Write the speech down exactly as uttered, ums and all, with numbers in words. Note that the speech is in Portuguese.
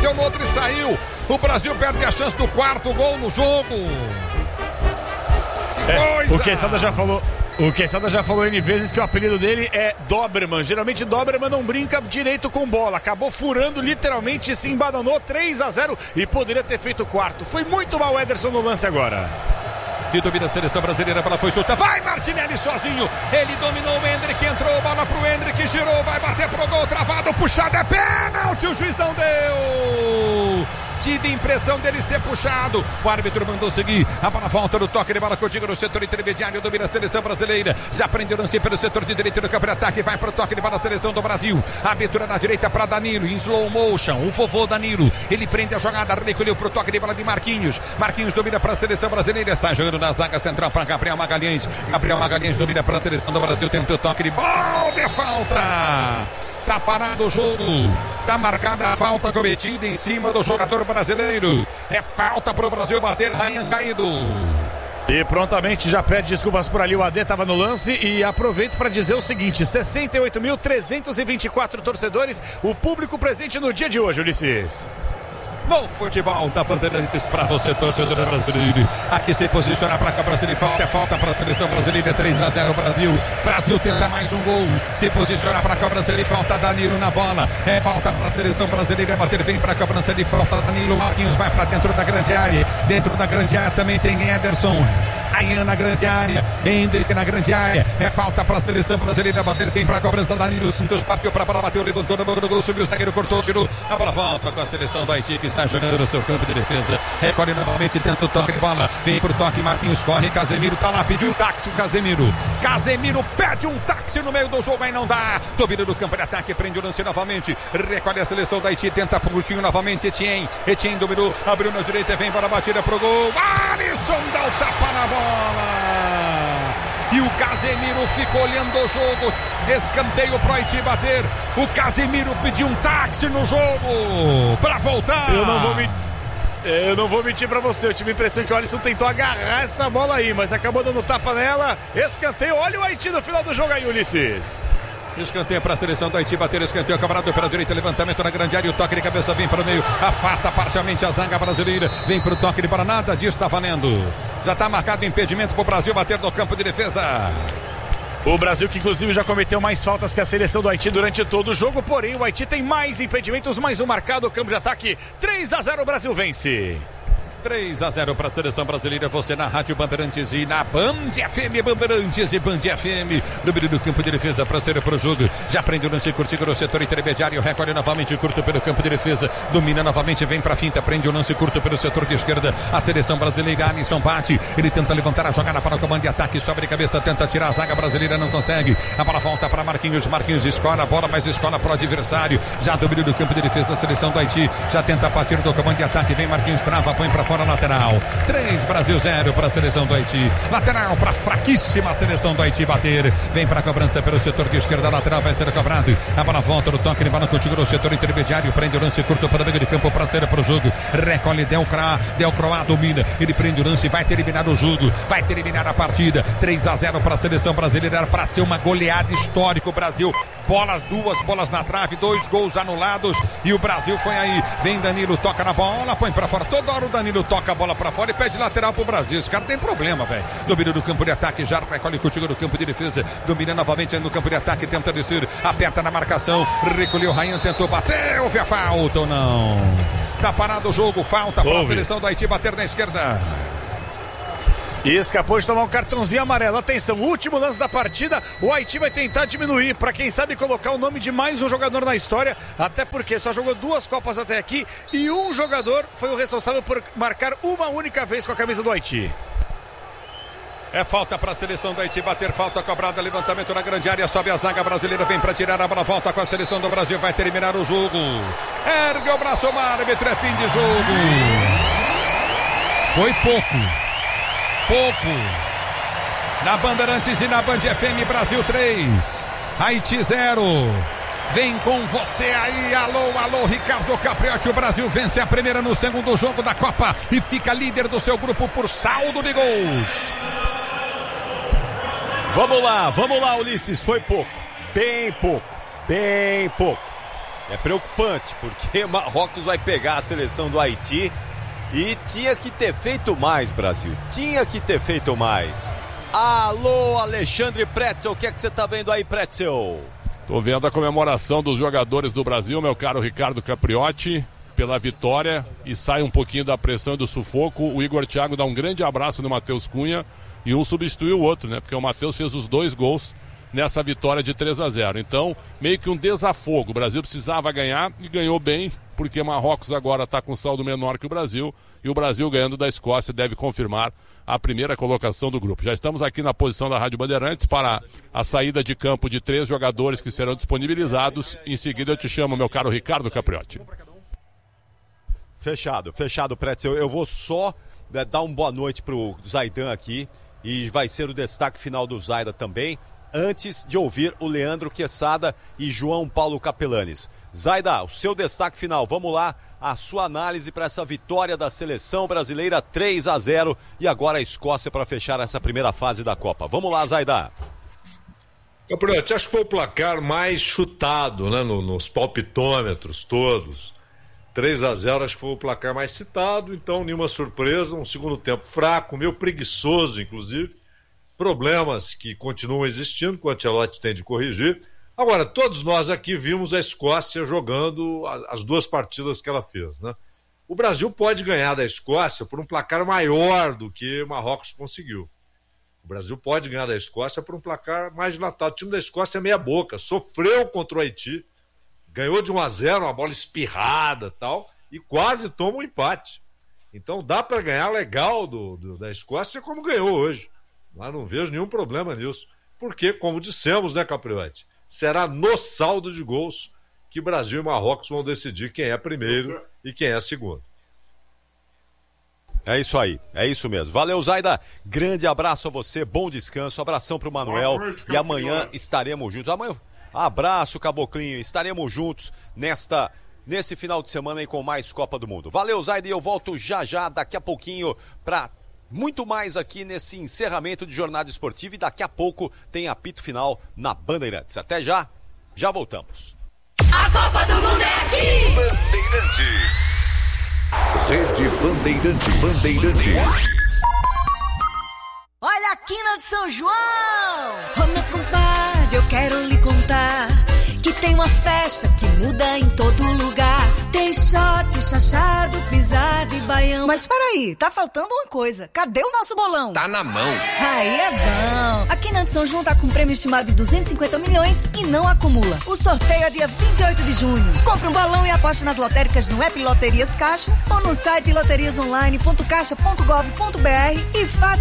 bateu no outro e saiu. O Brasil perde a chance do quarto gol no jogo. É, o Quesada já falou, o Quesada já falou N vezes que o apelido dele é Doberman. Geralmente Doberman não brinca direito com bola. Acabou furando literalmente, se embananou três a zero e poderia ter feito o quarto. Foi muito mal o Ederson no lance agora. E domina a seleção brasileira, a bola foi chuta, vai Martinelli sozinho, ele dominou o Endrick, entrou, bola pro Endrick, girou, vai bater pro gol, travado, puxado, é pênalti, o juiz não deu. Tive impressão dele ser puxado. O árbitro mandou seguir. A bola volta no toque de bola contigo no setor intermediário. Domina a seleção brasileira. Já prendeu lance pelo setor de direita do campo de ataque. Vai pro toque de bola a seleção do Brasil. A abertura na direita para Danilo. Em slow motion. O vovô Danilo. Ele prende a jogada. Recolheu pro toque de bola de Marquinhos. Marquinhos domina para a seleção brasileira. Sai jogando na zaga central para Gabriel Magalhães. Gabriel Magalhães domina para a seleção do Brasil. Tenta o toque de bola. De falta. Tá parado o jogo. Tá marcada a falta cometida em cima do jogador brasileiro. É falta pro Brasil bater. Ryan caído. E prontamente já pede desculpas por ali. O Adê estava no lance. E aproveito para dizer o seguinte: sessenta e oito mil trezentos e vinte e quatro torcedores. O público presente no dia de hoje, Ulisses. No futebol da Bandeirantes para você, torcedor brasileiro. Aqui se posiciona para cá, Brasil. Falta, é falta para a seleção brasileira. três a zero Brasil. Brasil tenta mais um gol. Se posiciona para cá, Brasil. Falta Danilo na bola. É falta para a seleção brasileira. Bater bem para cá, Brasil. Falta Danilo. Marquinhos vai para dentro da grande área. Dentro da grande área também tem Ederson. Ayan na grande área, Endrick na grande área, é falta para a seleção brasileira, bater bem para a cobrança, Danilo Santos partiu para a bola, bateu, levantou na boca do gol, subiu, o zagueiro cortou, tirou, a bola volta com a seleção do Haiti que está jogando no seu campo de defesa, recolhe novamente, tenta o toque de bola, vem pro toque, Marquinhos corre, Casemiro tá lá, pediu um táxi, o Casemiro, Casemiro pede um táxi no meio do jogo, aí não dá, domina do campo de ataque, prende o lance novamente, recolhe a seleção do Haiti, tenta pro Coutinho novamente, Etienne, Etienne dominou, abriu na direita, vem para a batida pro gol, Alisson dá o tapa na bola. E o Casemiro ficou olhando o jogo. Escanteio pro Haiti bater. O Casemiro pediu um táxi no jogo para voltar. Eu não vou me... Eu não vou mentir pra você, eu tive a impressão que o Alisson tentou agarrar essa bola aí, mas acabou dando tapa nela. Escanteio, olha o Haiti no final do jogo aí, Ulisses. Escanteio para a seleção do Haiti, bater escanteio, camarada pela direita, levantamento na grande área, o toque de cabeça vem para o meio, afasta parcialmente a zaga brasileira, vem para o toque de bola, nada disso está valendo. Já está marcado impedimento para o Brasil bater no campo de defesa. O Brasil que inclusive já cometeu mais faltas que a seleção do Haiti durante todo o jogo, porém o Haiti tem mais impedimentos, mais um marcado, o campo de ataque, três a zero, o Brasil vence. três a zero para a seleção brasileira, você na Rádio Bandeirantes e na Band F M, Bandeirantes e Band F M, domínio do campo de defesa para ser pro jogo, já prende o lance curtinho no setor intermediário, recolhe novamente curto pelo campo de defesa, domina novamente, vem para a finta, prende o lance curto pelo setor de esquerda, a seleção brasileira, Alisson bate, ele tenta levantar a jogada para o comando de ataque, sobre cabeça, tenta tirar a zaga brasileira, não consegue, a bola volta para Marquinhos, Marquinhos escola a bola, mas escola para o adversário, já domínio do campo de defesa, a seleção do Haiti, já tenta partir do comando de ataque, vem Marquinhos, trava, põe para fora, lateral, três Brasil zero para a seleção do Haiti, lateral para a fraquíssima seleção do Haiti bater, vem para a cobrança pelo setor de esquerda, lateral vai ser cobrado, a bola volta no toque de bola contigo no setor intermediário, prende o lance curto para o meio de campo para ser para o jogo, recolhe Del Croá, Del Croá domina, ele prende o lance, vai terminar o jogo, vai terminar a partida, três a zero para a seleção brasileira, para ser uma goleada histórica, o Brasil, bolas, duas bolas na trave, dois gols anulados, e o Brasil foi aí, vem Danilo, toca na bola, põe para fora, toda hora o Danilo toca a bola para fora e pede lateral pro Brasil. Esse cara tem problema, velho. Domina do campo de ataque, já recolhe contigo no campo de defesa. Domina novamente no campo de ataque, tenta descer, aperta na marcação. Recolheu o Ryan, tentou bater. Houve a falta ou não? Tá parado o jogo, falta para a seleção do Haiti bater na esquerda. E escapou de tomar um cartãozinho amarelo. Atenção, último lance da partida. O Haiti vai tentar diminuir para quem sabe colocar o nome de mais um jogador na história. Até porque só jogou duas Copas até aqui e um jogador foi o responsável por marcar uma única vez com a camisa do Haiti. É falta para a seleção do Haiti bater, falta cobrada, levantamento na grande área, sobe a zaga brasileira, vem para tirar a bola, volta com a seleção do Brasil, vai terminar o jogo. Ergue o braço, o árbitro, é fim de jogo. Foi pouco. Pouco. Na Bandeirantes e na Band F M, Brasil três, Haiti zero. Vem com você aí, alô, alô, Ricardo Capriotti. O Brasil vence a primeira no segundo jogo da Copa e fica líder do seu grupo por saldo de gols. Vamos lá, vamos lá, Ulisses. Foi pouco, bem pouco, bem pouco. É preocupante, porque Marrocos vai pegar a seleção do Haiti e tinha que ter feito mais, Brasil. Tinha que ter feito mais. Alô, Alexandre Pretzel, o que é que você tá vendo aí, Pretzel? Tô vendo a comemoração dos jogadores do Brasil, meu caro Ricardo Capriotti, pela vitória, e sai um pouquinho da pressão e do sufoco. O Igor Thiago dá um grande abraço no Matheus Cunha e um substituiu o outro, né? Porque o Matheus fez os dois gols nessa vitória de três a zero. Então, meio que um desafogo. O Brasil precisava ganhar e ganhou bem, porque Marrocos agora está com saldo menor que o Brasil, e o Brasil ganhando da Escócia deve confirmar a primeira colocação do grupo. Já estamos aqui na posição da Rádio Bandeirantes para a saída de campo de três jogadores que serão disponibilizados. Em seguida eu te chamo, meu caro Ricardo Capriotti. Fechado, fechado, Pretzel. Eu vou só né, dar uma boa noite pro Zaidan aqui, e vai ser o destaque final do Zaida também, antes de ouvir o Leandro Quesada e João Paulo Capelanes. Zaida, o seu destaque final, vamos lá, a sua análise para essa vitória da seleção brasileira três a zero e agora a Escócia para fechar essa primeira fase da Copa. Vamos lá, Zaida. Capriotti, acho que foi o placar mais chutado, né, no, nos palpitômetros todos. três a zero acho que foi o placar mais citado, então nenhuma surpresa, um segundo tempo fraco, meio preguiçoso inclusive, problemas que continuam existindo, que o Ancelotti tem de corrigir. Agora, todos nós aqui vimos a Escócia jogando as duas partidas que ela fez, né? O Brasil pode ganhar da Escócia por um placar maior do que o Marrocos conseguiu. O Brasil pode ganhar da Escócia por um placar mais dilatado. O time da Escócia é meia boca, sofreu contra o Haiti, ganhou de um a zero, uma bola espirrada e tal, e quase toma um empate. Então dá para ganhar legal do, do, da Escócia como ganhou hoje. Mas não vejo nenhum problema nisso. Porque, como dissemos, né, Capriotti? Será no saldo de gols que Brasil e Marrocos vão decidir quem é primeiro e quem é segundo. É isso aí, é isso mesmo. Valeu, Zaida. Grande abraço a você, bom descanso, abração pro Manuel. E amanhã estaremos juntos. Amanhã, abraço, Caboclinho. Estaremos juntos nesta, nesse final de semana aí com mais Copa do Mundo. Valeu, Zaida, e eu volto já já, daqui a pouquinho, pra muito mais aqui nesse encerramento de jornada esportiva, e daqui a pouco tem apito final na Bandeirantes. Até já, já voltamos. A Copa do Mundo é aqui! Bandeirantes. Rede Bandeirantes. Bandeirantes. Olha a quina de São João! Ô meu compadre, eu quero lhe contar que tem uma festa que muda em todo lugar. Tem shot, chachado, pisada e baião. Mas peraí, tá faltando uma coisa. Cadê o nosso bolão? Tá na mão. Aí é bom. A Quina de São João tá com um prêmio estimado de duzentos e cinquenta milhões e não acumula. O sorteio é dia vinte e oito de junho. Compre um balão e aposte nas lotéricas no app Loterias Caixa ou no site loterias online ponto caixa ponto gov ponto br e faça